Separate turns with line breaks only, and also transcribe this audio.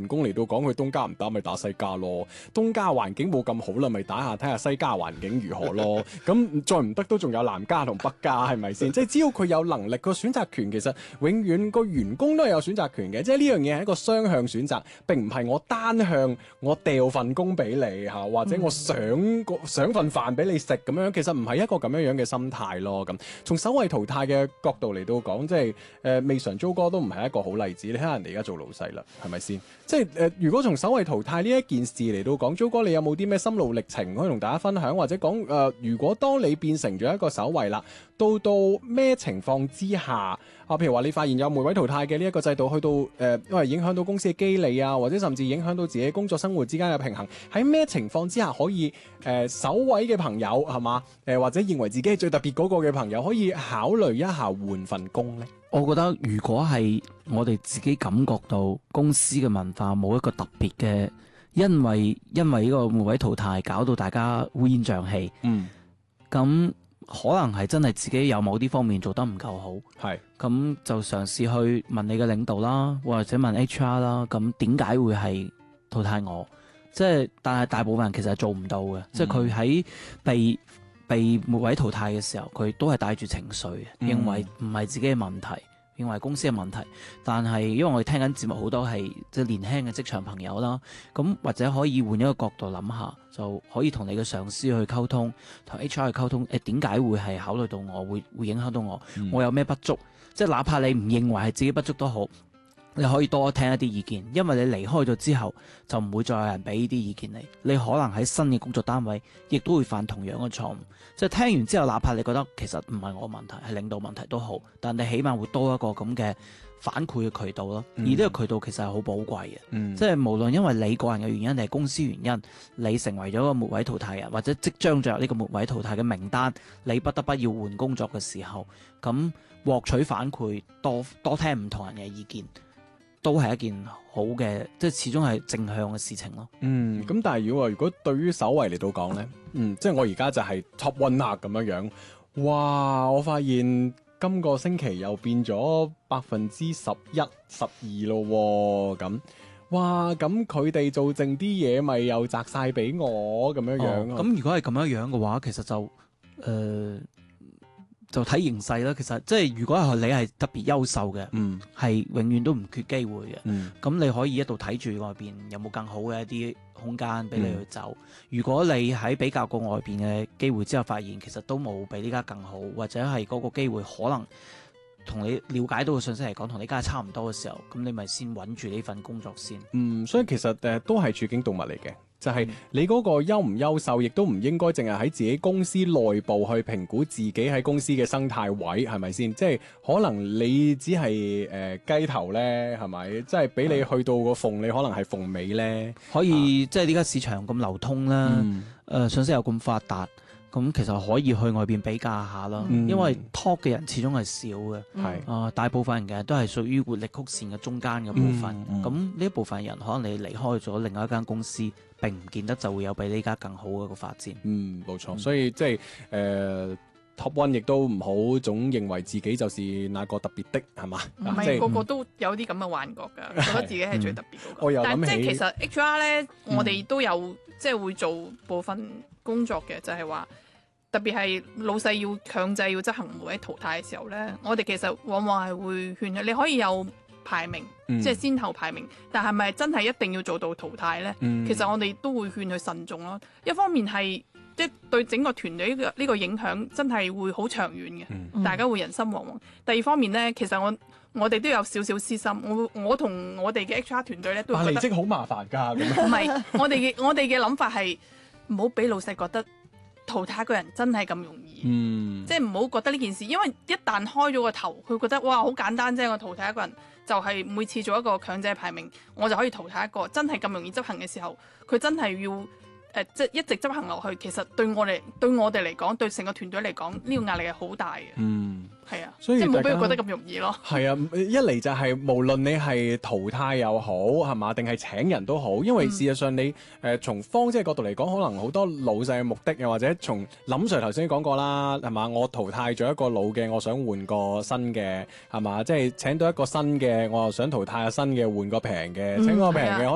員工嚟到講，佢東家唔打咪打西家咯，東家環境冇咁好啦，咪打下睇下西家環境如何咯。咁再唔得都仲有南家同北家，係咪先？即係只要佢有能力，個選擇權其實永遠個員工都係有選擇權嘅。即係呢樣嘢係一個雙向選擇，並唔係我單向我掉份工俾你嚇，或者我想份飯俾你食咁樣。其實唔係一個咁樣嘅心態咯。咁從首位淘汰嘅角度嚟到講，即係未嘗租哥都唔係一個好例子。你睇下人哋而家做老細啦，係咪先？即係如果從首位淘汰呢一件事嚟到講，租哥你有冇啲咩心路歷程可以同大家分享，或者講如果當你變成咗一個首位啦，到咩情況之下啊？譬如話你發現有末位淘汰嘅呢一個制度，去到因為影響到公司嘅機理啊，或者甚至影響到自己工作生活之間嘅平衡，喺咩情況之下可以首位嘅朋友係嘛？或者認為自己係最特別嗰個嘅朋友，可以考慮一下換份工呢？
我覺得如果係我哋自己感覺到公司嘅文化冇一個特別嘅，因為呢個末位淘汰搞到大家烏煙瘴氣，咁可能係真係自己有某啲方面做得唔夠好，係咁就嘗試去問你嘅領導啦，或者問 HR 啦，咁點解會係淘汰我？即係但係大部分人其實係做唔到嘅，即係佢喺被末位淘汰嘅時候，佢都係帶住情緒嘅，認為唔係自己嘅問題，認為公司嘅問題。但係因為我哋聽緊節目好多係即係年輕嘅職場朋友啦，咁或者可以換一個角度諗下，就可以同你嘅上司去溝通，同 HR 去溝通，點解會係考慮到我，會影響到我，我有咩不足？即係哪怕你唔認為係自己不足都好。你可以多聽一啲意見，因為你離開咗之後就唔會再有人俾呢啲意見你。你可能喺新嘅工作單位亦都會犯同樣嘅錯誤。即係聽完之後，哪怕你覺得其實唔係我問題，係領導問題都好，但你起碼會多一個咁嘅反饋嘅渠道咯。而呢個渠道其實係好寶貴嘅。即係無論因為你個人嘅原因定係公司原因，你成為咗個末位淘汰人，或者即將進入呢個末位淘汰嘅名單，你不得不要換工作嘅時候，咁獲取反饋，多聽唔同人嘅意見，都係一件好嘅，即係始終係正向嘅事情咯。
咁但係如果對於首位嚟到講呢，即係我而家就係 top one 啦咁樣，哇！我發現今個星期又變咗11%、12%咯，咁哇！咁佢哋做剩啲嘢，咪又摘晒俾我咁樣。
咁如果係咁樣嘅話，其實就睇形勢啦。其實即係如果係你係特別優秀嘅，係永遠都唔缺機會嘅。咁你可以一度睇住外邊有冇更好嘅一啲空間俾你去走。如果你喺比較過外邊嘅機會之後，發現其實都冇比呢家更好，或者係嗰個機會可能同你了解到嘅信息嚟講，同你家差唔多嘅時候，咁你咪先穩住呢份工作先。
所以其實都係處境動物嚟嘅。就係你嗰個優唔優秀，亦都唔應該淨係喺自己公司內部去評估自己喺公司嘅生態位，係咪先？即係可能你只係雞頭咧，係咪？即係俾你去到個鳳，你可能係鳳尾咧。
可以即係呢家市場咁流通啦，信息又咁發達。咁其實可以去外邊比較下啦，因為 talk 嘅人始終係少嘅，大部分人嘅都係屬於活力曲線嘅中間嘅部分。咁呢一部分人可能你離開咗另外一間公司，並唔見得就會有比呢家更好嘅一個發展。
冇錯，所以即係top one 亦都唔好總認為自己就是那個特別的，係嘛？
唔係個個都有啲咁嘅幻覺㗎，覺得自己係最特別嗰個。但即係其實 HR 咧，我哋都有即係會做部分工作嘅，就係話特別係老細要強制要執行末位淘汰嘅時候咧，我哋其實往往係會勸佢，你可以有排名，即係先後排名，但係咪真係一定要做到淘汰咧？其實我哋都會勸佢慎重咯。一方面係即係對整個團隊呢個影響真係會好長遠嘅，大家會人心惶惶。第二方面咧，其實我哋都有少少私心，我同我哋嘅 HR 團隊咧都覺得
離職好麻煩㗎。
唔係，我哋嘅諗法係唔好俾老細覺得淘汰個人真係咁容易，即係唔好覺得呢件事，因為一旦開咗個頭，佢覺得哇好簡單啫，我淘汰一個人就係每次做一個強制排名，我就可以淘汰一個，真係咁容易執行嘅時候，佢真係要即係一直執行落去，其實對我哋嚟講，對成個團隊嚟講，呢個壓力係好大嘅。係啊，
所以
即係冇俾佢覺得咁容易咯。
係啊，一嚟就係無論你係淘汰又好，係嘛，定係請人都好，因為事實上你從方姐角度嚟講，可能好多老細嘅目的，又或者從林 Sir 頭先講過啦，係嘛，我淘汰咗一個老嘅，我想換個新嘅，係嘛，即係請到一個新嘅，我又想淘汰新嘅，換個平嘅，請個平嘅。